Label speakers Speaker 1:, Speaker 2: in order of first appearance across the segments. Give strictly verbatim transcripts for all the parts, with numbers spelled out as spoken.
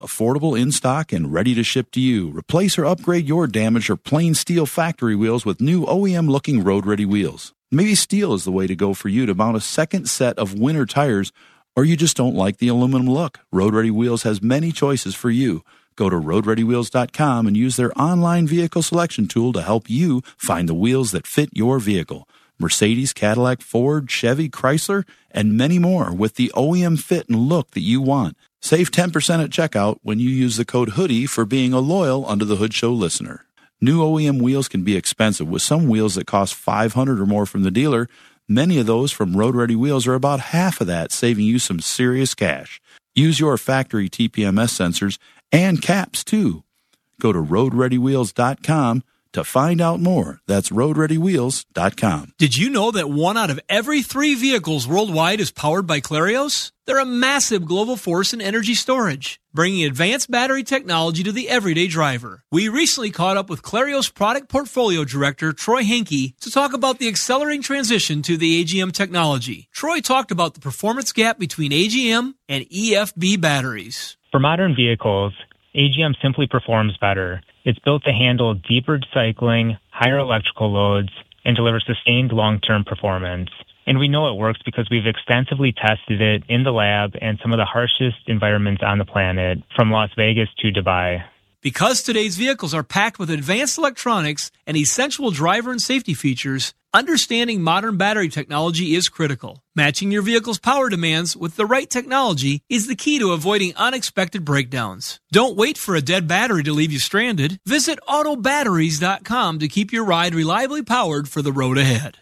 Speaker 1: Affordable, in stock, and ready to ship to you. Replace or upgrade your damaged or plain steel factory wheels with new O E M-looking road-ready wheels. Maybe steel is the way to go for you to mount a second set of winter tires, or you just don't like the aluminum look. Road Ready Wheels has many choices for you. Go to road ready wheels dot com and use their online vehicle selection tool to help you find the wheels that fit your vehicle. Mercedes, Cadillac, Ford, Chevy, Chrysler, and many more with the O E M fit and look that you want. Save ten percent at checkout when you use the code HOODIE for being a loyal Under the Hood Show listener. New O E M wheels can be expensive, with some wheels that cost five hundred dollars or more from the dealer. Many of those from Road Ready Wheels are about half of that, saving you some serious cash. Use your factory T P M S sensors and caps, too. Go to road ready wheels dot com to find out more. That's road ready wheels dot com.
Speaker 2: Did you know that one out of every three vehicles worldwide is powered by Clarios? They're a massive global force in energy storage, bringing advanced battery technology to the everyday driver. We recently caught up with Clarios Product Portfolio Director Troy Henke to talk about the accelerating transition to the A G M technology. Troy talked about the performance gap between A G M and E F B batteries.
Speaker 3: For modern vehicles, A G M simply performs better. It's built to handle deeper cycling, higher electrical loads, and deliver sustained long-term performance. And we know it works because we've extensively tested it in the lab and some of the harshest environments on the planet, from Las Vegas to Dubai.
Speaker 2: Because today's vehicles are packed with advanced electronics and essential driver and safety features, understanding modern battery technology is critical. Matching your vehicle's power demands with the right technology is the key to avoiding unexpected breakdowns. Don't wait for a dead battery to leave you stranded. Visit auto batteries dot com to keep your ride reliably powered for the road ahead.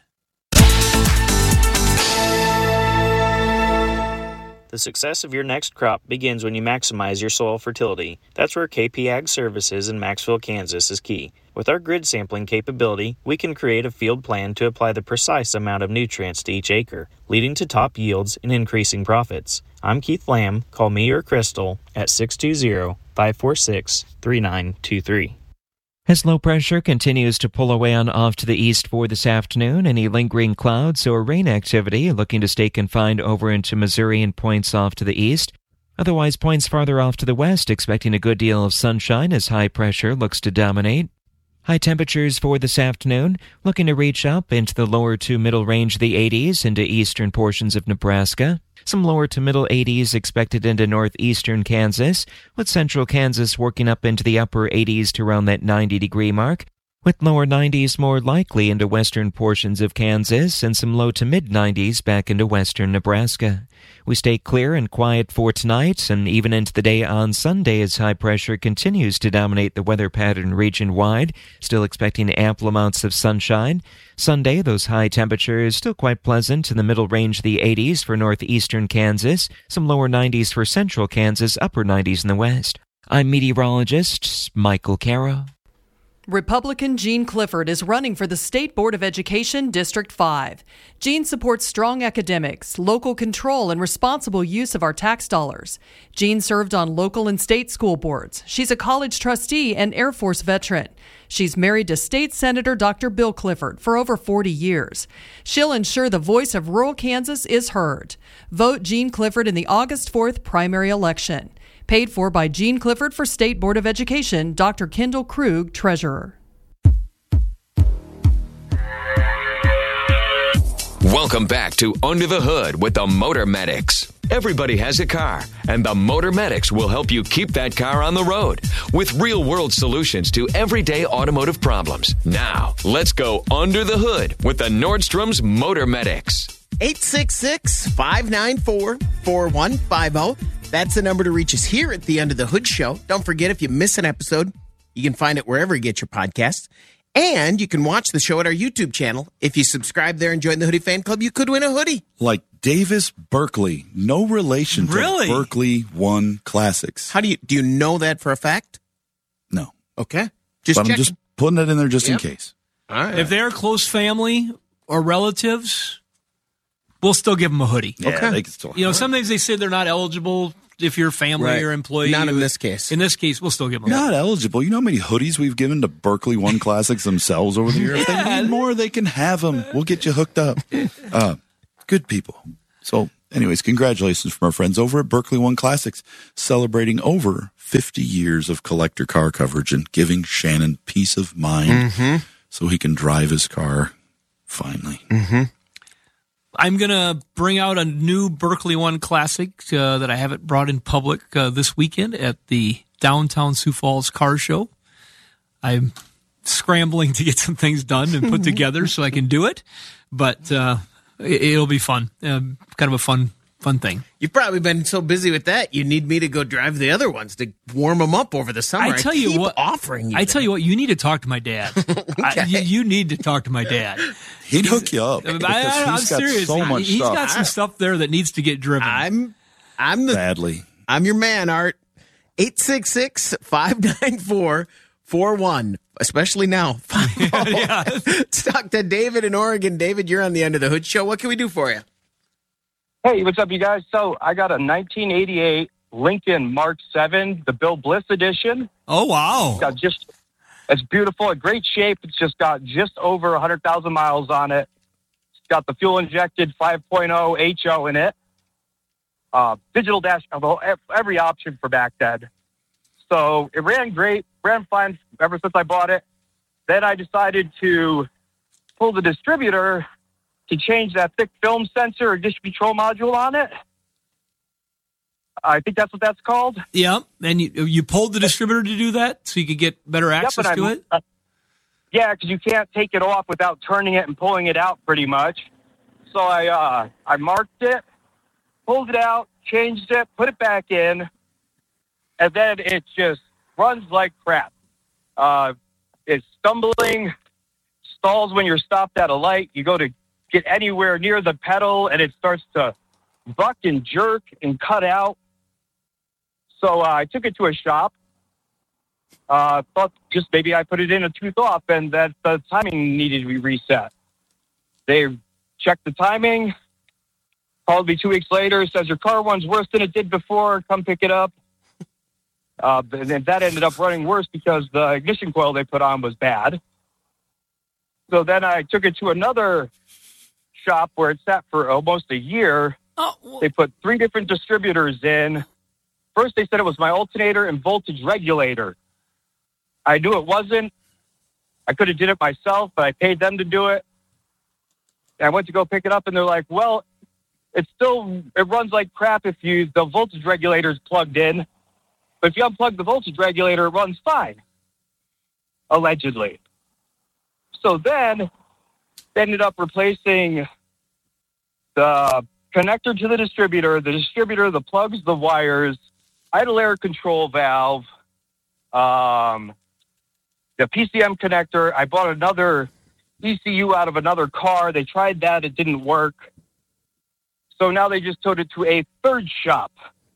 Speaker 4: The success of your next crop begins when you maximize your soil fertility. That's where K P Ag Services in Maxwell, Kansas is key. With our grid sampling capability, we can create a field plan to apply the precise amount of nutrients to each acre, leading to top yields and increasing profits. I'm Keith Lamb. Call me or Crystal at six two zero, five four six, three nine two three.
Speaker 5: As low pressure continues to pull away on off to the east for this afternoon, any lingering clouds or rain activity looking to stay confined over into Missouri and points off to the east. Otherwise, points farther off to the west, expecting a good deal of sunshine as high pressure looks to dominate. High temperatures for this afternoon, looking to reach up into the lower to middle range of the eighties into eastern portions of Nebraska. Some lower to middle eighties expected into northeastern Kansas, with central Kansas working up into the upper eighties to around that ninety degree mark, with lower nineties more likely into western portions of Kansas and some low to mid nineties back into western Nebraska. We stay clear and quiet for tonight and even into the day on Sunday as high pressure continues to dominate the weather pattern region-wide, still expecting ample amounts of sunshine. Sunday, those high temperatures still quite pleasant in the middle range of the eighties for northeastern Kansas, some lower nineties for central Kansas, upper nineties in the west. I'm meteorologist Michael Caro.
Speaker 6: Republican Gene Clifford is running for the State Board of Education District five. Gene supports strong academics, local control, and responsible use of our tax dollars. Gene served on local and state school boards. She's a college trustee and Air Force veteran. She's married to State Senator Doctor Bill Clifford for over forty years. She'll ensure the voice of rural Kansas is heard. Vote Gene Clifford in the August fourth primary election. Paid for by Gene Clifford for State Board of Education, Doctor Kendall Krug, Treasurer.
Speaker 7: Welcome back to Under the Hood with the Motor Medics. Everybody has a car, and the Motor Medics will help you keep that car on the road with real-world solutions to everyday automotive problems. Now, let's go under the hood with the Nordstrom's Motor Medics.
Speaker 8: eight six six, five nine four, four one five zero. That's the number to reach us here at the Under the Hood Show. Don't forget, if you miss an episode, you can find it wherever you get your podcasts. And you can watch the show at our YouTube channel. If you subscribe there and join the Hoodie Fan Club, you could win a hoodie.
Speaker 1: Like Davis Berkeley. No relation to
Speaker 2: Really?
Speaker 1: Berkeley One Classics.
Speaker 8: How do you do you know that for a fact?
Speaker 1: No.
Speaker 8: Okay. Just
Speaker 1: but I'm
Speaker 8: checking.
Speaker 1: just putting it in there just
Speaker 8: Yep.
Speaker 1: in case.
Speaker 8: All right.
Speaker 2: If they're close family or relatives, we'll still give them a hoodie.
Speaker 1: Yeah,
Speaker 8: Okay.
Speaker 1: they can still
Speaker 2: You know, sometimes they say they're not eligible if you're family
Speaker 8: Right.
Speaker 2: or employee.
Speaker 8: Not in this case.
Speaker 2: In this case, we'll still give them a
Speaker 1: Not eligible. You know how many hoodies we've given to Berkeley One Classics themselves over the years? If they need more, they can have them. We'll get you hooked up. Uh, good people. So anyways, congratulations from our friends over at Berkeley One Classics, celebrating over fifty years of collector car coverage and giving Shannon peace of mind mm-hmm. so he can drive his car finally.
Speaker 2: Mm-hmm. I'm going to bring out a new Berkeley One Classic uh, that I haven't brought in public uh, this weekend at the Downtown Sioux Falls Car Show. I'm scrambling to get some things done and put together so I can do it, but uh, it, it'll be fun. Uh, kind of a fun fun thing.
Speaker 8: You've probably been so busy with that, you need me to go drive the other ones to warm them up over the summer.
Speaker 2: I tell
Speaker 8: I
Speaker 2: you
Speaker 8: keep
Speaker 2: what,
Speaker 8: offering you
Speaker 2: I
Speaker 8: that.
Speaker 2: tell you what, you need to talk to my dad.
Speaker 8: okay.
Speaker 2: I, you, you need to talk to my dad.
Speaker 1: He'd hook you up.
Speaker 2: I, I, I'm
Speaker 1: he's got
Speaker 2: serious.
Speaker 1: so much
Speaker 2: he, he's
Speaker 1: stuff.
Speaker 2: got some stuff there that needs to get driven.
Speaker 8: I'm, I'm the
Speaker 1: badly.
Speaker 8: I'm your man, Art. eight six six, five nine four, four one. Especially now.
Speaker 2: yeah.
Speaker 8: Let's talk to David in Oregon. David, you're on the Under the Hood show. What can we do for you?
Speaker 9: Hey, what's up, you guys? So I got a nineteen eighty-eight Lincoln Mark seven, the Bill Bliss edition.
Speaker 2: Oh, wow.
Speaker 9: It's got just, it's beautiful, in great shape. It's just got just over one hundred thousand miles on it. It's got the fuel-injected five point oh H O in it. Uh, digital dash, every option for back then. So it ran great, ran fine ever since I bought it. Then I decided to pull the distributor to change that thick film sensor or dish control module on it. I think that's what that's called.
Speaker 2: Yeah, and you you pulled the distributor to do that so you could get better access
Speaker 9: yep,
Speaker 2: to
Speaker 9: I,
Speaker 2: it?
Speaker 9: Uh, yeah, because you can't take it off without turning it and pulling it out pretty much. So I uh, I marked it, pulled it out, changed it, put it back in, and then it just runs like crap. Uh, it's stumbling, stalls when you're stopped at a light. You go to get anywhere near the pedal, and it starts to buck and jerk and cut out. So uh, I took it to a shop. Uh, thought just maybe I put it in a tooth off, and that the timing needed to be reset. They checked the timing, called me two weeks later, says your car runs worse than it did before. Come pick it up. Uh, and then that ended up running worse because the ignition coil they put on was bad. So then I took it to another shop where it sat for almost a year.
Speaker 2: Oh, well,
Speaker 9: they put three different distributors in. First, they said it was my alternator and voltage regulator. I knew it wasn't. I could have did it myself, but I paid them to do it. And I went to go pick it up, and they're like, well, it's still, it runs like crap if you, the voltage regulator is plugged in. But if you unplug the voltage regulator, it runs fine. Allegedly. So then, they ended up replacing the connector to the distributor, the distributor, the plugs, the wires, idle air control valve, um, the P C M connector. I bought another E C U out of another car. They tried that. It didn't work. So now they just towed it to a third shop.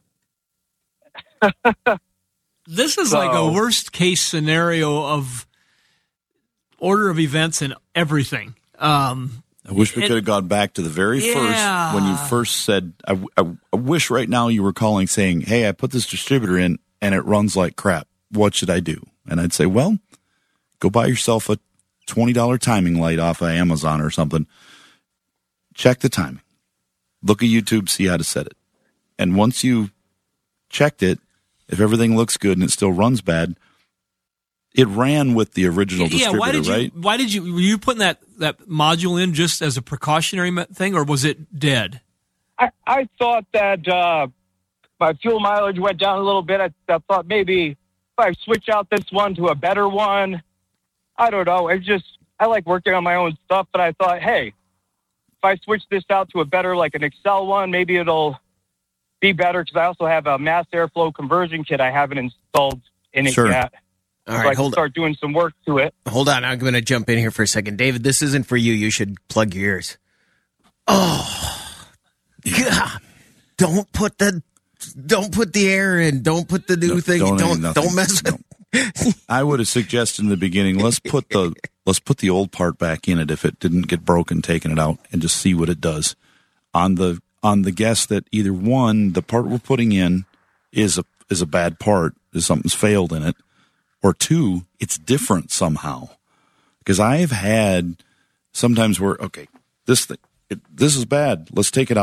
Speaker 2: This is
Speaker 9: So-
Speaker 2: like a worst case scenario of order of events and everything. Um,
Speaker 1: I wish we
Speaker 2: it-
Speaker 1: could have gone back to the very
Speaker 2: Yeah.
Speaker 1: first when you first said, I, I, I wish right now you were calling saying, hey, I put this distributor in and it runs like crap. What should I do? And I'd say, well, go buy yourself a twenty dollars timing light off of Amazon or something. Check the timing. Look at YouTube, see how to set it. And once you checked it, if everything looks good and it still runs bad, it ran with the original
Speaker 2: yeah,
Speaker 1: distributor,
Speaker 2: why did you?
Speaker 1: right?
Speaker 2: Why did you? Were you putting that, that module in just as a precautionary me- thing, or was it dead?
Speaker 9: I, I thought that uh, my fuel mileage went down a little bit. I, I thought maybe if I switch out this one to a better one, I don't know. It's just, I like working on my own stuff, but I thought, hey, if I switch this out to a better, like an Excel one, maybe it'll be better because I also have a mass airflow conversion kit I haven't installed in it
Speaker 1: Sure.
Speaker 9: yet.
Speaker 8: All
Speaker 9: so
Speaker 8: right,
Speaker 9: I can
Speaker 8: hold on.
Speaker 9: start doing some work to it.
Speaker 8: Hold on. I'm going to jump in here for a second. David, this isn't for you. You should plug your ears. Oh, God. Don't put the, don't put the air in. Don't put the new
Speaker 1: No,
Speaker 8: thing.
Speaker 1: don't
Speaker 8: Don't,
Speaker 1: ain't
Speaker 8: don't,
Speaker 1: nothing.
Speaker 8: mess with
Speaker 1: I would have suggested in the beginning, let's put the let's put the old part back in it if it didn't get broken, taking it out, and just see what it does. On the on the guess that either one, the part we're putting in is a is a bad part, is something's failed in it, or two, it's different somehow. Because I have had sometimes where okay, this thing it, this is bad. Let's take it out.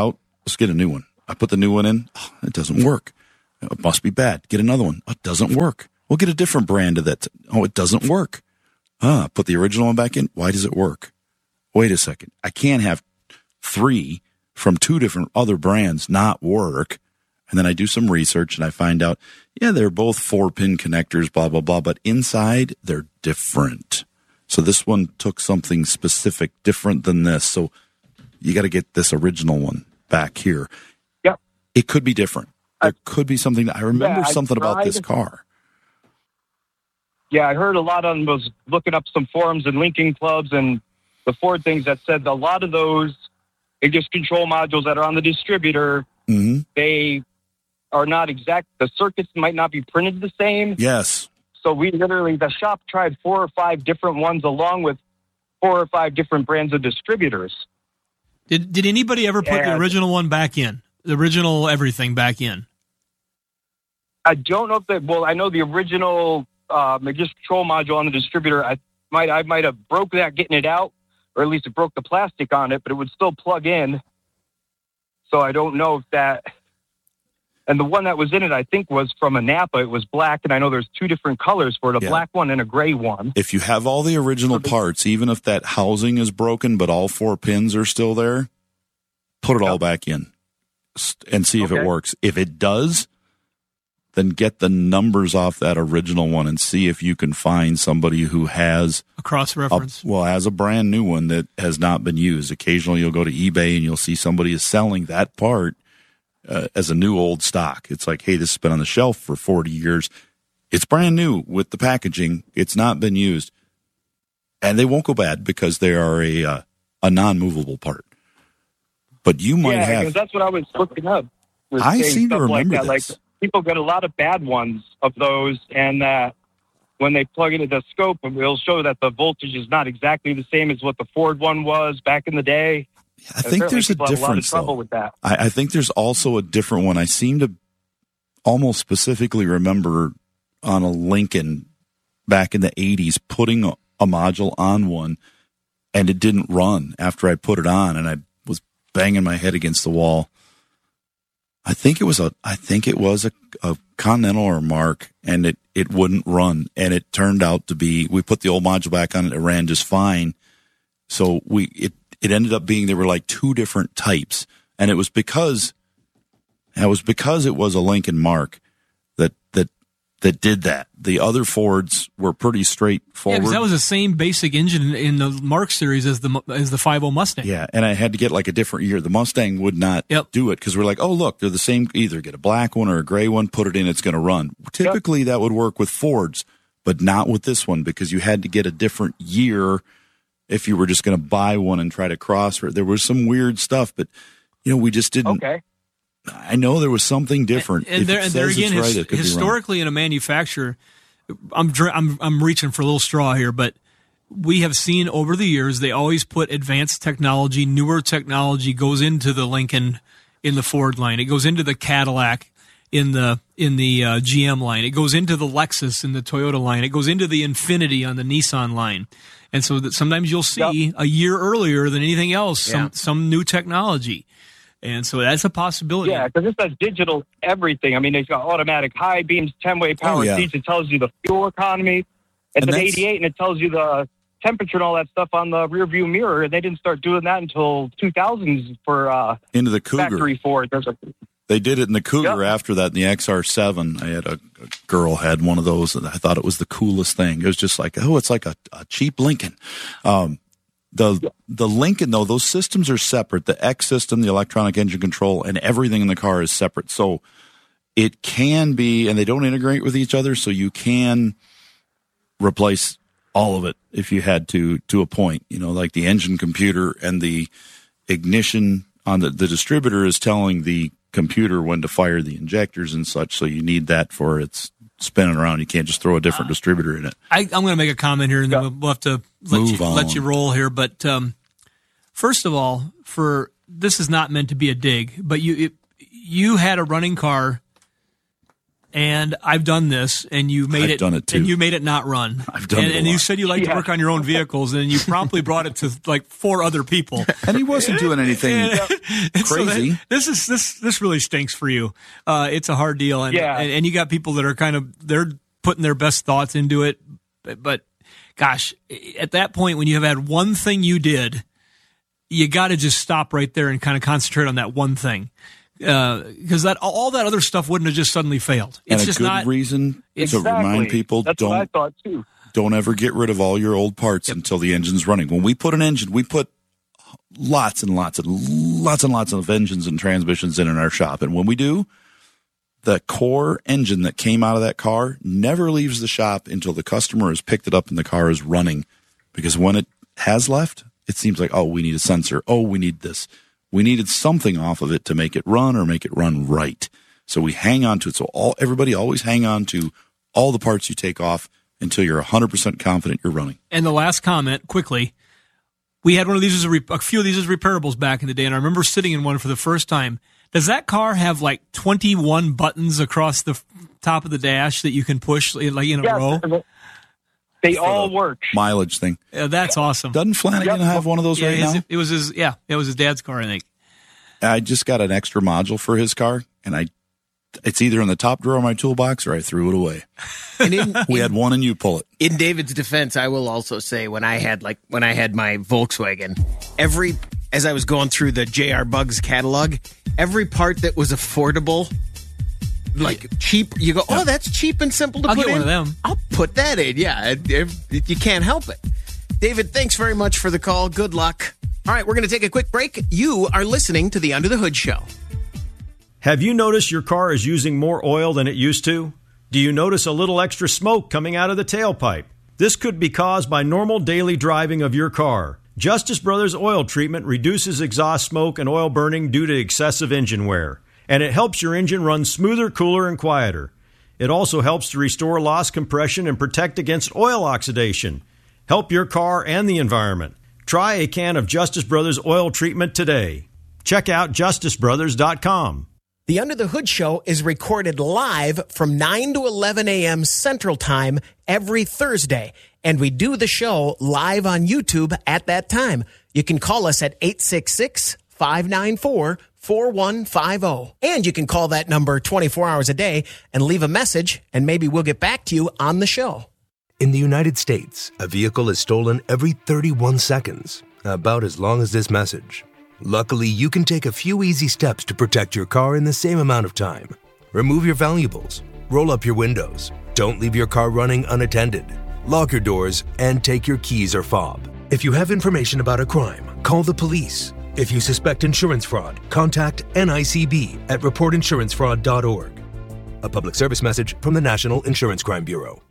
Speaker 1: let's get a new one. I put the new one in. Oh, it doesn't work. It must be bad. Get another one. Oh, it doesn't work. We'll get a different brand of that. Oh, it doesn't work. Ah, put the original one back in. Why does it work? Wait a second. I can't have three from two different other brands not work. And then I do some research and I find out, yeah, they're both four pin connectors, blah, blah, blah. But inside, they're different. So this one took something specific, different than this. So you got to get this original one back here.
Speaker 9: Yep.
Speaker 1: It could be different. There could be something. I remember
Speaker 9: yeah,
Speaker 1: something
Speaker 9: tried,
Speaker 1: about this car.
Speaker 9: Yeah, I heard a lot on was looking up some forums and linking clubs and the Ford things that said a lot of those Ignis control modules that are on the distributor,
Speaker 1: mm-hmm.
Speaker 9: they are not exact. The circuits might not be printed the same.
Speaker 1: Yes.
Speaker 9: So we literally, the shop tried four or five different ones along with four or five different brands of distributors.
Speaker 2: Did Did anybody ever put and the original one back in? The original everything back in?
Speaker 9: I don't know if that. Well, I know the original uh, Ignis control module on the distributor. I might I might have broke that getting it out, or at least it broke the plastic on it, but it would still plug in. So I don't know if that. And the one that was in it, I think, was from a Napa. It was black, and I know there's two different colors for it, a
Speaker 1: yeah.
Speaker 9: black one and a gray one.
Speaker 1: If you have all the original parts, even if that housing is broken, but all four pins are still there, put it yep. all back in and see if
Speaker 9: okay.
Speaker 1: it works. If it does, then get the numbers off that original one and see if you can find somebody who has
Speaker 2: a cross-reference.
Speaker 1: A, well, has a brand new one that has not been used. Occasionally you'll go to eBay and you'll see somebody is selling that part uh, as a new old stock. It's like, hey, this has been on the shelf for forty years. It's brand new with the packaging. It's not been used. And they won't go bad because they are a uh, a non-movable part. But you might
Speaker 9: yeah,
Speaker 1: have...
Speaker 9: because that's what I was looking up. Was
Speaker 1: I seem to remember
Speaker 9: like that.
Speaker 1: this.
Speaker 9: Like, people get a lot of bad ones of those, and that when they plug into the scope, it'll show that the voltage is not exactly the same as what the Ford one was back in the day.
Speaker 1: I think there's a difference,
Speaker 9: have a lot of trouble
Speaker 1: though.
Speaker 9: with that.
Speaker 1: I, I think there's also a different one. I seem to almost specifically remember on a Lincoln back in the eighties putting a, a module on one, and it didn't run after I put it on, and I was banging my head against the wall. I think it was a, I think it was a, a Continental or Mark, and it, it wouldn't run. And it turned out to be, we put the old module back on it, it ran just fine. So we, it, it ended up being, there were like two different types. And it was because, it was because it was a Lincoln Mark that, that, that did that. The other Fords were pretty straightforward.
Speaker 2: Yeah, because that was the same basic engine in the Mark series as the as the five oh Mustang.
Speaker 1: Yeah, and I had to get like a different year. The Mustang would not
Speaker 2: yep.
Speaker 1: do it because we're like, oh, look, they're the same. Either get a black one or a gray one, put it in, it's going to run. Typically, yep. that would work with Fords, but not with this one because you had to get a different year if you were just going to buy one and try to cross it. There was some weird stuff, but, you know, we just didn't.
Speaker 9: Okay.
Speaker 1: I know there was something different.
Speaker 2: And, and there, and there again,
Speaker 1: right,
Speaker 2: his, historically in a manufacturer, I'm, I'm I'm reaching for a little straw here, but we have seen over the years they always put advanced technology, newer technology goes into the Lincoln in the Ford line. It goes into the Cadillac in the in the uh, G M line. It goes into the Lexus in the Toyota line. It goes into the Infiniti on the Nissan line. And so that sometimes you'll see yep. a year earlier than anything else some
Speaker 9: yeah.
Speaker 2: some new technology. And so that's a possibility.
Speaker 9: Yeah, because this has digital everything. I mean, it's got automatic high beams, ten-way power
Speaker 1: oh, yeah.
Speaker 9: seats. It tells you the fuel economy. It's
Speaker 1: and
Speaker 9: an eighty-eight, and it tells you the temperature and all that stuff on the rear view mirror. And they didn't start doing that until two thousands for uh,
Speaker 1: into the Cougar.
Speaker 9: Factory Ford. There's a,
Speaker 1: they did it in the Cougar
Speaker 9: yep.
Speaker 1: after that, in the X R seven. I had a, a girl had one of those, and I thought it was the coolest thing. It was just like, oh, it's like a, a cheap Lincoln. Um, The the Lincoln, though, those systems are separate. The X system, the electronic engine control, and everything in the car is separate. So it can be, and they don't integrate with each other, so you can replace all of it if you had to, to a point. You know, like the engine computer and the ignition on the, the distributor is telling the computer when to fire the injectors and such, so you need that for its spinning around. You can't just throw a different uh, distributor in it.
Speaker 2: I, I'm going to make a comment here, and then we'll have to let
Speaker 1: Move
Speaker 2: you
Speaker 1: on.
Speaker 2: let you roll here. But um, first of all, for this is not meant to be a dig, but you it, you had a running car and I've done this, and you made
Speaker 1: I've
Speaker 2: it,
Speaker 1: done it too.
Speaker 2: and you made it not run.
Speaker 1: I've done
Speaker 2: and,
Speaker 1: it a
Speaker 2: and you
Speaker 1: lot.
Speaker 2: said you like
Speaker 9: Yeah.
Speaker 2: to work on your own vehicles, and you promptly brought it to like four other people.
Speaker 1: And he wasn't doing anything
Speaker 2: And so
Speaker 1: crazy.
Speaker 2: that- this is this this really stinks for you. Uh, it's a hard deal, and,
Speaker 9: Yeah.
Speaker 2: and and you got people that are kind of they're putting their best thoughts into it, but, but gosh, at that point when you have had one thing you did, you got to just stop right there and kind of concentrate on that one thing, because that all that other stuff wouldn't have just suddenly failed. It's
Speaker 1: and a
Speaker 2: just
Speaker 1: good
Speaker 2: not.
Speaker 1: reason
Speaker 9: Exactly.
Speaker 1: to remind people
Speaker 9: That's what I
Speaker 1: don't
Speaker 9: thought too.
Speaker 1: don't ever get rid of all your old parts until the engine's running. When we put an engine, we put lots and lots and lots and lots of engines and transmissions in in our shop. And when we do, the core engine that came out of that car never leaves the shop until the customer has picked it up and the car is running. Because when it has left, it seems like, oh, we need a sensor. Oh, we need this. We needed something off of it to make it run or make it run right. So we hang on to it. So all everybody always hang on to all the parts you take off until you're one hundred percent confident you're running.
Speaker 2: And the last comment, quickly, we had one of these as a, re- a few of these as repairables back in the day, and I remember sitting in one for the first time. Does that car have like twenty-one buttons across the f- top of the dash that you can push like in a
Speaker 9: Yeah,
Speaker 2: row?
Speaker 9: they all work.
Speaker 1: Mileage thing.
Speaker 2: Yeah, that's awesome.
Speaker 1: Doesn't Flanagan
Speaker 9: Yep.
Speaker 1: have one of those
Speaker 2: Yeah,
Speaker 1: right
Speaker 2: his-
Speaker 1: now?
Speaker 2: it was his. Yeah, it was his dad's car, I think.
Speaker 1: I just got an extra module for his car, and I it's either in the top drawer of my toolbox or I threw it away.
Speaker 8: And in,
Speaker 1: We had one and you pull it.
Speaker 8: in David's defense, I will also say when I had like when I had my Volkswagen, every as I was going through the J R Bugs catalog, every part that was affordable, like cheap, you go, oh, that's cheap and simple to
Speaker 2: I'll
Speaker 8: put
Speaker 2: get
Speaker 8: in.
Speaker 2: one of them.
Speaker 8: I'll put that in. Yeah, if, if you can't help it. David, thanks very much for the call. Good luck. All right, we're going to take a quick break. You are listening to the Under the Hood Show.
Speaker 10: Have you noticed your car is using more oil than it used to? Do you notice a little extra smoke coming out of the tailpipe? This could be caused by normal daily driving of your car. Justice Brothers Oil Treatment reduces exhaust smoke and oil burning due to excessive engine wear, and it helps your engine run smoother, cooler, and quieter. It also helps to restore lost compression and protect against oil oxidation. Help your car and the environment. Try a can of Justice Brothers Oil Treatment today. Check out justice brothers dot com.
Speaker 8: The Under the Hood Show is recorded live from nine to eleven a.m. Central Time every Thursday, and we do the show live on YouTube at that time. You can call us at eight six six, five nine four, four one five zero, and you can call that number twenty-four hours a day and leave a message, and maybe we'll get back to you on the show.
Speaker 11: In the United States, a vehicle is stolen every thirty-one seconds, about as long as this message. Luckily, you can take a few easy steps to protect your car in the same amount of time. Remove your valuables, roll up your windows, don't leave your car running unattended, lock your doors, and take your keys or fob. If you have information about a crime, call the police. If you suspect insurance fraud, contact N I C B at report insurance fraud dot org. A public service message from the National Insurance Crime Bureau.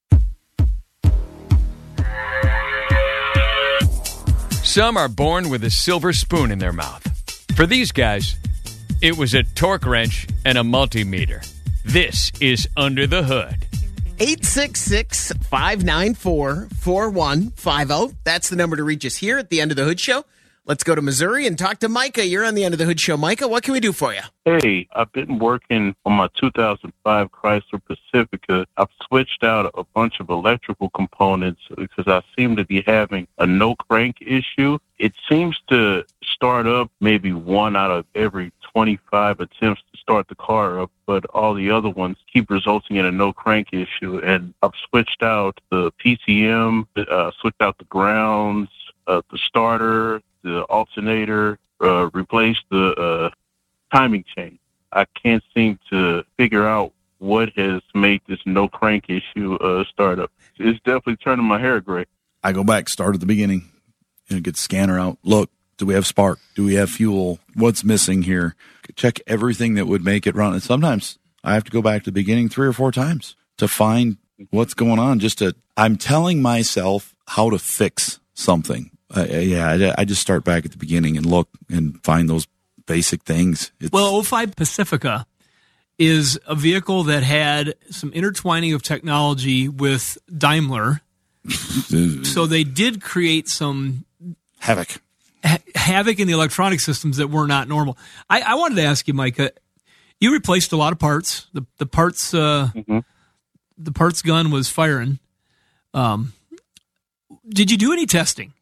Speaker 12: Some are born with a silver spoon in their mouth. For these guys, it was a torque wrench and a multimeter. This is Under the Hood.
Speaker 8: eight six six, five nine four, four one five zero. That's the number to reach us here at the End of the Hood Show. Let's go to Missouri and talk to Micah. You're on the End of the Hood Show. Micah, what can we do for you?
Speaker 13: Hey, I've been working on my two thousand five Chrysler Pacifica. I've switched out a bunch of electrical components because I seem to be having a no crank issue. It seems to start up maybe one out of every twenty-five attempts to start the car up, but all the other ones keep resulting in a no crank issue. And I've switched out the P C M, uh, switched out the grounds, uh, the starter, the alternator, uh, replaced the uh, timing chain. I can't seem to figure out what has made this no crank issue uh, start up. It's definitely turning my hair gray.
Speaker 1: I go back, start at the beginning, and get the scanner out. Look, do we have spark? Do we have fuel? What's missing here? Check everything that would make it run. And sometimes I have to go back to the beginning three or four times to find what's going on. Just to, I'm telling myself how to fix something. Uh, yeah, I, I just start back at the beginning and look and find those basic things. It's,
Speaker 2: Well, oh five Pacifica is a vehicle that had some intertwining of technology with Daimler. So they did create some
Speaker 1: havoc.
Speaker 2: ha- havoc in the electronic systems that were not normal. I, I wanted to ask you, Micah, you replaced a lot of parts. The the parts uh, mm-hmm. the parts gun was firing. Um, did you do any testing?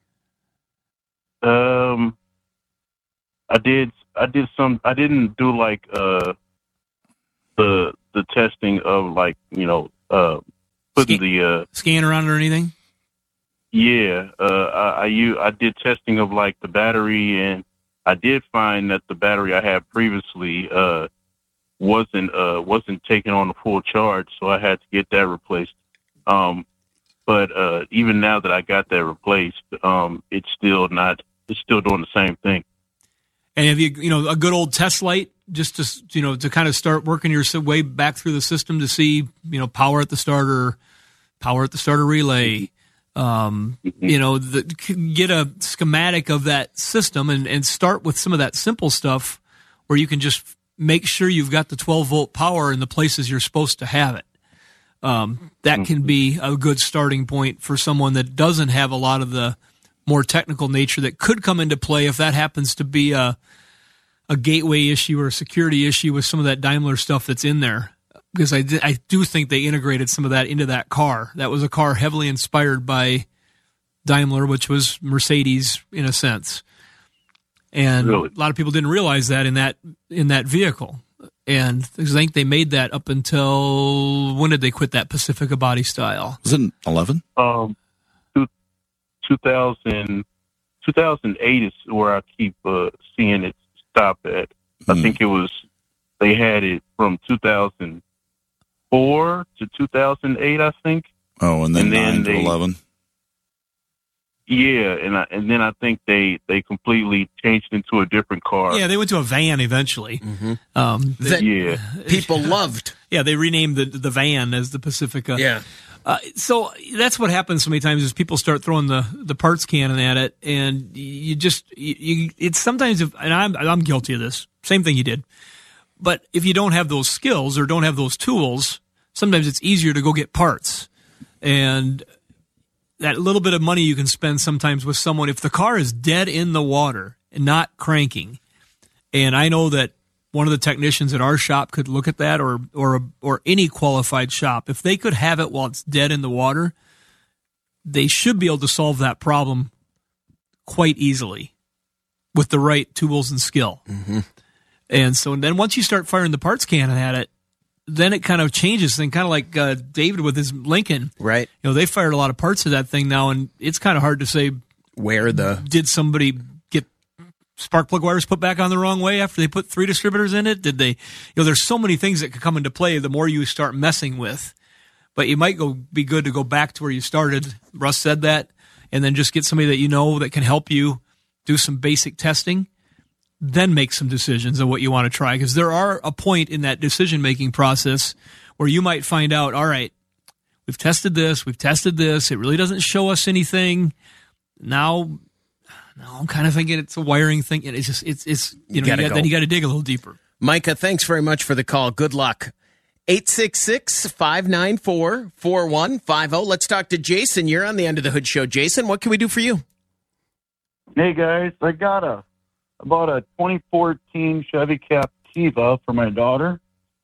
Speaker 13: Um, I did. I did some. I didn't do like uh the the testing of like you know uh putting Scan- the uh,
Speaker 2: scanner on it or anything.
Speaker 13: Yeah, uh, I, I u- I did testing of like the battery, and I did find that the battery I had previously uh, wasn't uh, wasn't taking on the full charge, so I had to get that replaced. Um, but uh, even now that I got that replaced, um, it's still not. It's still doing the same thing.
Speaker 2: And have you you know a good old test light just to you know to kind of start working your way back through the system to see you know power at the starter, power at the starter relay. Um, you know, the, get a schematic of that system and, and start with some of that simple stuff where you can just make sure you've got the twelve volt power in the places you're supposed to have it. Um, that can be a good starting point for someone that doesn't have a lot of the more technical nature that could come into play if that happens to be a, a gateway issue or a security issue with some of that Daimler stuff that's in there. Because I, I do think they integrated some of that into that car. That was a car heavily inspired by Daimler, which was Mercedes in a sense. And really? A lot of people didn't realize that in that in that vehicle. And I think they made that up until, when did they quit that Pacifica body style?
Speaker 1: Was it eleven?
Speaker 13: Um, two, two thousand, two thousand eight is where I keep uh, seeing it stop at. Mm. I think it was, they had it from two thousand four to two thousand eight, I think.
Speaker 1: Oh, and then,
Speaker 13: and then
Speaker 1: nine
Speaker 13: they,
Speaker 1: to eleven.
Speaker 13: Yeah, and I, and then I think they, they completely changed into a different car.
Speaker 2: Yeah, they went to a van eventually.
Speaker 8: Mm-hmm.
Speaker 2: Um,
Speaker 8: that
Speaker 13: yeah,
Speaker 8: people loved.
Speaker 2: Yeah, they renamed the the van as the Pacifica.
Speaker 8: Yeah.
Speaker 2: Uh, so that's what happens so many times is people start throwing the, the parts cannon at it, and you just you, you it's sometimes if, and I'm I'm guilty of this. Same thing you did. But if you don't have those skills or don't have those tools, sometimes it's easier to go get parts. And that little bit of money you can spend sometimes with someone, if the car is dead in the water and not cranking, and I know that one of the technicians at our shop could look at that, or or or any qualified shop, if they could have it while it's dead in the water, they should be able to solve that problem quite easily with the right tools and skill.
Speaker 8: Mm-hmm.
Speaker 2: And so then once you start firing the parts cannon at it, then it kind of changes things, kind of like uh, David with his Lincoln.
Speaker 8: Right.
Speaker 2: You know, they fired a lot of parts of that thing now, and it's kind of hard to say
Speaker 8: where the...
Speaker 2: Did somebody get spark plug wires put back on the wrong way after they put three distributors in it? Did they... You know, there's so many things that could come into play the more you start messing with. But you might go be good to go back to where you started. Russ said that. And then just get somebody that you know that can help you do some basic testing. Then make some decisions on what you want to try. Because there are a point in that decision-making process where you might find out, all right, we've tested this, we've tested this, it really doesn't show us anything. Now, now I'm kind of thinking it's a wiring thing. It's just, it's, it's you, you know, you got, then you got to dig a little deeper.
Speaker 8: Micah, thanks very much for the call. Good luck. eight six six, five nine four, four one five zero. Let's talk to Jason. You're on the Under the Hood show. Jason, what can we do for you?
Speaker 14: Hey, guys. I got a about a twenty fourteen Chevy Captiva for my daughter,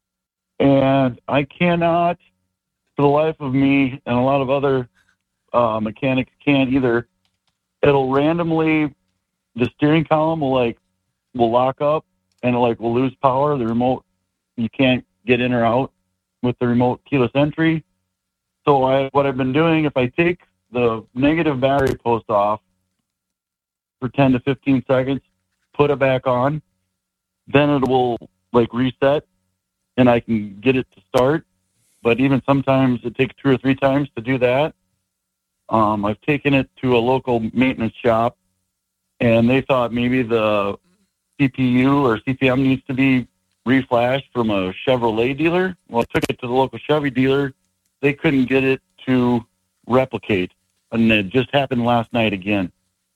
Speaker 14: and I cannot, for the life of me, and a lot of other uh, mechanics can't either, it'll randomly, the steering column will like, will lock up, and it like will lose power. The remote, you can't get in or out with the remote keyless entry. So I, what I've been doing, if I take the negative battery post off for ten to fifteen seconds, put it back on, then it will like reset and I can get it to start. But even sometimes it takes two or three times to do that. Um, I've taken it to a local maintenance shop and they thought maybe the C P U or C P M needs to be reflashed from a Chevrolet dealer. Well, I took it to the local Chevy dealer. They couldn't get it to replicate. And it just happened last night again.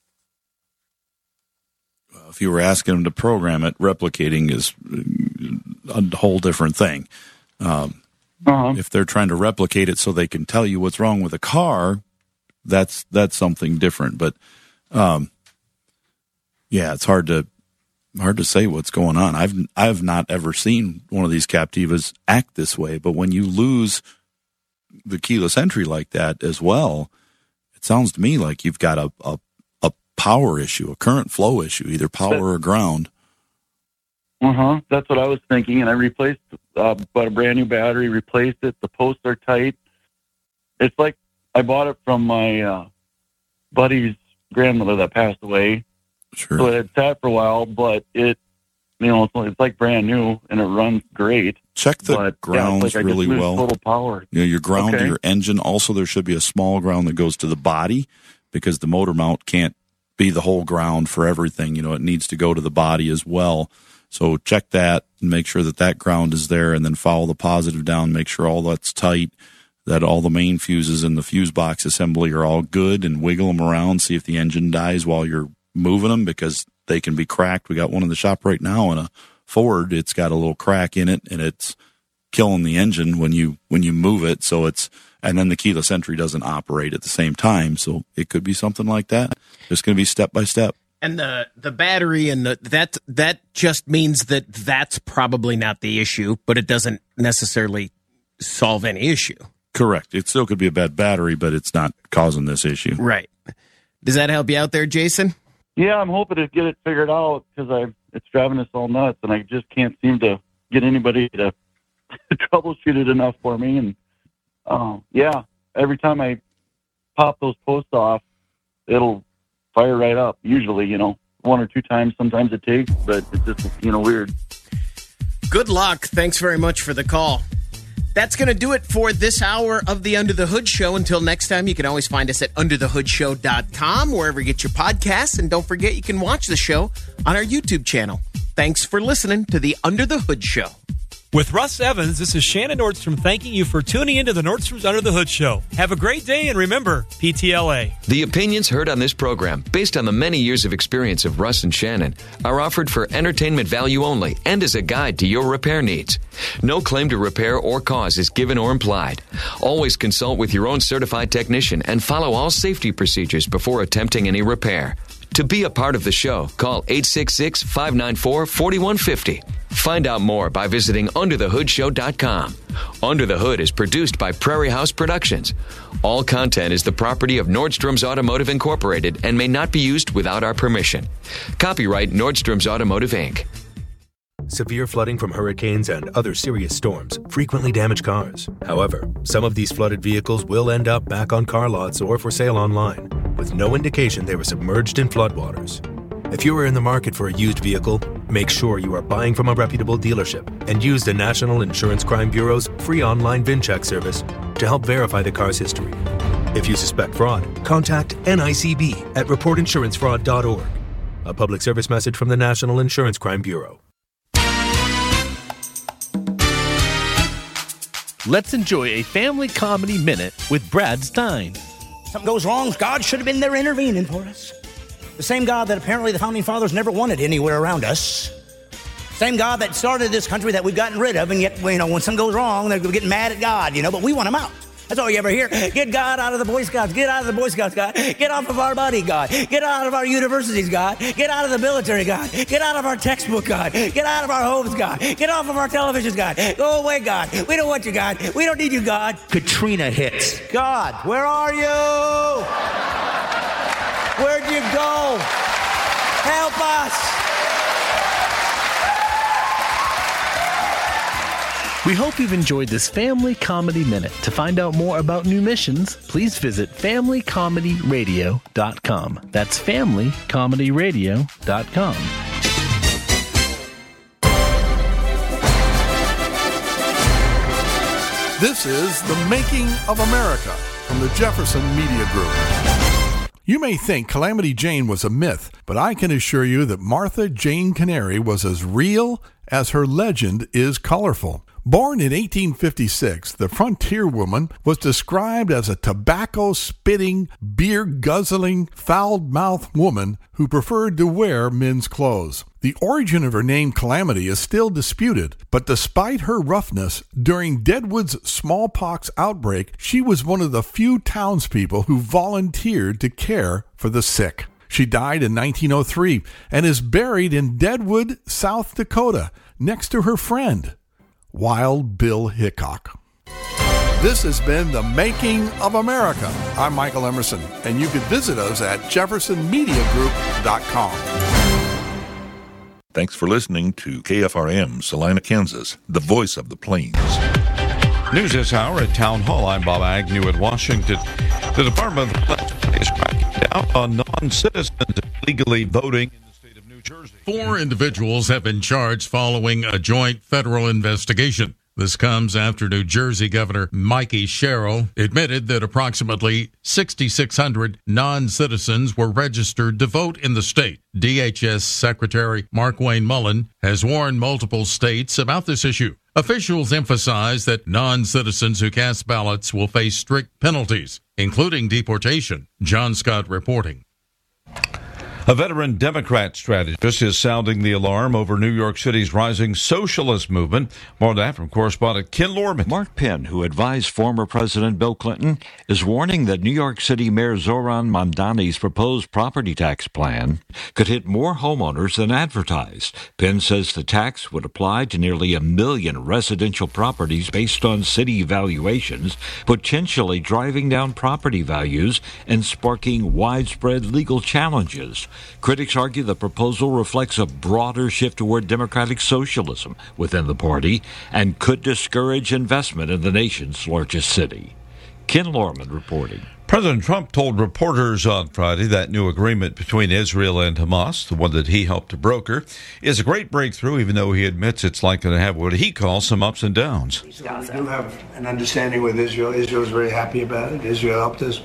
Speaker 1: If you were asking them to program it, replicating is a whole different thing. Um,
Speaker 14: uh-huh.
Speaker 1: If they're trying to replicate it so they can tell you what's wrong with a car, that's that's something different. But um, yeah, it's hard to hard to say what's going on. I've I've not ever seen one of these Captivas act this way, but when you lose the keyless entry like that as well, it sounds to me like you've got a a, a power issue, a current flow issue, either power or ground.
Speaker 14: Uh-huh. That's what I was thinking, and I replaced, uh, bought a brand new battery, replaced it. The posts are tight. It's like I bought it from my uh, buddy's grandmother that passed away.
Speaker 1: Sure.
Speaker 14: So it had sat for a while, but it, you know, it's, it's like brand new, and it runs great.
Speaker 1: Check the
Speaker 14: but,
Speaker 1: grounds
Speaker 14: yeah, it's like I
Speaker 1: really
Speaker 14: just lose
Speaker 1: well.
Speaker 14: Total power.
Speaker 1: You know, your ground
Speaker 14: okay.
Speaker 1: to your engine. Also, there should be a small ground that goes to the body, because the motor mount can't be the whole ground for everything. You know, it needs to go to the body as well. So check that and make sure that that ground is there, and then follow the positive down. Make sure all that's tight, that all the main fuses in the fuse box assembly are all good, and wiggle them around. See if the engine dies while you're moving them, because they can be cracked. We got one in the shop right now in a Ford. It's got a little crack in it, and it's killing the engine when you when you move it. So it's and then the keyless entry doesn't operate at the same time. So it could be something like that. Just going to be step by step.
Speaker 8: And the, the battery and the that that just means that that's probably not the issue, but it doesn't necessarily solve any issue.
Speaker 1: Correct. It still could be a bad battery, but it's not causing this issue.
Speaker 8: Right. Does that help you out there, Jason?
Speaker 14: Yeah, I'm hoping to get it figured out, because I it's driving us all nuts, and I just can't seem to get anybody to troubleshoot it enough for me. And uh, yeah, every time I pop those posts off, it'll fire right up. Usually, you know, one or two times. Sometimes it takes, but it's just, you know, weird.
Speaker 8: Good luck. Thanks very much for the call. That's going to do it for this hour of the Under the Hood Show. Until next time, you can always find us at under the hood show dot com, wherever you get your podcasts. And don't forget, you can watch the show on our YouTube channel. Thanks for listening to the Under the Hood Show.
Speaker 2: With Russ Evans, this is Shannon Nordstrom thanking you for tuning into the Nordstrom's Under the Hood Show. Have a great day, and remember, P T L A.
Speaker 7: The opinions heard on this program, based on the many years of experience of Russ and Shannon, are offered for entertainment value only and as a guide to your repair needs. No claim to repair or cause is given or implied. Always consult with your own certified technician and follow all safety procedures before attempting any repair. To be a part of the show, call eight six six, five nine four, four one five zero. Find out more by visiting under the hood show dot com. Under the Hood is produced by Prairie House Productions. All content is the property of Nordstrom's Automotive Incorporated and may not be used without our permission. Copyright Nordstrom's Automotive, Incorporated.
Speaker 11: Severe flooding from hurricanes and other serious storms frequently damage cars. However, some of these flooded vehicles will end up back on car lots or for sale online, with no indication they were submerged in floodwaters. If you are in the market for a used vehicle, make sure you are buying from a reputable dealership and use the National Insurance Crime Bureau's free online VinCheck service to help verify the car's history. If you suspect fraud, contact N I C B at report insurance fraud dot org. A public service message from the National Insurance Crime Bureau.
Speaker 15: Let's enjoy a family comedy minute with Brad Stein.
Speaker 16: Something goes wrong, God should have been there intervening for us. The same God that apparently the Founding Fathers never wanted anywhere around us. Same God that started this country that we've gotten rid of, and yet, you know, when something goes wrong, they're getting mad at God, you know, but we want him out. That's all you ever hear. Get God out of the Boy Scouts. Get out of the Boy Scouts, God. Get off of our body, God. Get out of our universities, God. Get out of the military, God. Get out of our textbook, God. Get out of our homes, God. Get off of our televisions, God. Go away, God. We don't want you, God. We don't need you, God. Katrina hits. God, where are you? Where'd you go? Help us.
Speaker 15: We hope you've enjoyed this Family Comedy Minute. To find out more about new missions, please visit family comedy radio dot com. That's family comedy radio dot com.
Speaker 17: This is The Making of America from the Jefferson Media Group. You may think Calamity Jane was a myth, but I can assure you that Martha Jane Canary was as real as her legend is colorful. Born in eighteen fifty-six, the frontier woman was described as a tobacco-spitting, beer-guzzling, foul-mouthed woman who preferred to wear men's clothes. The origin of her name Calamity is still disputed, but despite her roughness, during Deadwood's smallpox outbreak, she was one of the few townspeople who volunteered to care for the sick. She died in nineteen oh three and is buried in Deadwood, South Dakota, next to her friend, Wild Bill Hickok. This has been The Making of America. I'm Michael Emerson, and you can visit us at jefferson media group dot com.
Speaker 18: Thanks for listening to K F R M, Salina, Kansas, the voice of the Plains.
Speaker 19: News this hour at Town Hall. I'm Bob Agnew in Washington. The Department of Justice is cracking down on non-citizens illegally voting in the state of New Jersey.
Speaker 20: Four individuals have been charged following a joint federal investigation. This comes after New Jersey Governor Mikey Sherrill admitted that approximately six thousand six hundred non-citizens were registered to vote in the state. D H S Secretary Markwayne Mullin has warned multiple states about this issue. Officials emphasize that non-citizens who cast ballots will face strict penalties, including deportation. John Scott reporting.
Speaker 19: A veteran Democrat strategist is sounding the alarm over New York City's rising socialist movement. More on that from correspondent Ken Lorman.
Speaker 21: Mark Penn, who advised former President Bill Clinton, is warning that New York City Mayor Zoran Mamdani's proposed property tax plan could hit more homeowners than advertised. Penn says the tax would apply to nearly a million residential properties based on city valuations, potentially driving down property values and sparking widespread legal challenges. Critics argue the proposal reflects a broader shift toward democratic socialism within the party and could discourage investment in the nation's largest city. Ken Lorman reporting.
Speaker 19: President Trump told reporters on Friday that new agreement between Israel and Hamas, the one that he helped to broker, is a great breakthrough, even though he admits it's likely to have what he calls some ups and downs.
Speaker 22: So we do have an understanding with Israel. Israel's very happy about it. Israel helped us,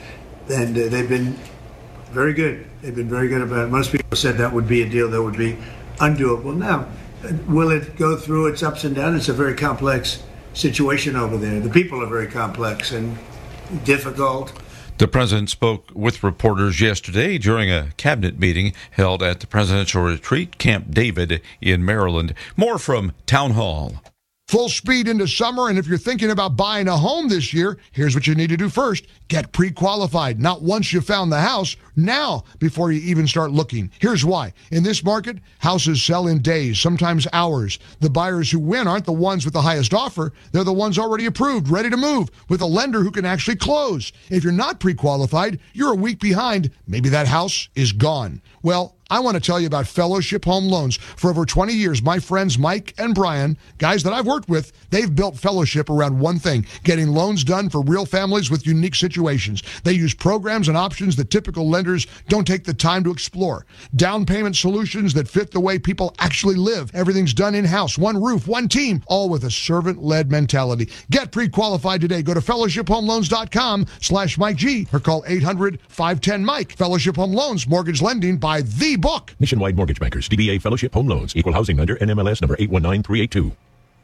Speaker 22: and uh, they've been very good. They've been very good about it. Most people said that would be a deal that would be undoable. Now, will it go through its ups and downs? It's a very complex situation over there. The people are very complex and difficult.
Speaker 19: The president spoke with reporters yesterday during a cabinet meeting held at the presidential retreat, Camp David in Maryland. More from Town Hall.
Speaker 23: Full speed into summer, and if you're thinking about buying a home this year, here's what you need to do first. Get pre-qualified. Not once you found the house, now before you even start looking. Here's why. In this market, houses sell in days, sometimes hours. The buyers who win aren't the ones with the highest offer. They're the ones already approved, ready to move, with a lender who can actually close. If you're not pre-qualified, you're a week behind. Maybe that house is gone. Well, I want to tell you about Fellowship Home Loans. For over twenty years, my friends Mike and Brian, guys that I've worked with, they've built Fellowship around one thing, getting loans done for real families with unique situations. They use programs and options that typical lenders don't take the time to explore. Down payment solutions that fit the way people actually live. Everything's done in-house, one roof, one team, all with a servant-led mentality. Get pre-qualified today. Go to fellowship home loans dot com slash Mike G or call eight hundred, five one zero, Mike. Fellowship Home Loans, mortgage lending by the book.
Speaker 24: Nationwide Mortgage Bankers, D B A Fellowship Home Loans, Equal Housing Lender, N M L S number eight one nine three eight two.